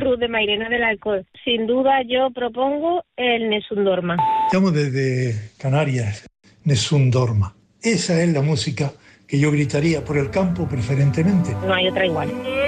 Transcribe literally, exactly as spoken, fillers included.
Cruz de Mairena del Alcor. Sin duda yo propongo el Nessun Dorma. Estamos desde Canarias, Nessun Dorma. Esa es la música que yo gritaría por el campo preferentemente. No hay otra igual.